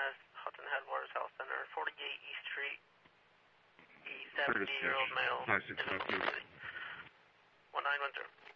West, Hudson Headwaters Health Center, 48 East Street. 70-year-old male. Nice to talk to you. 1910.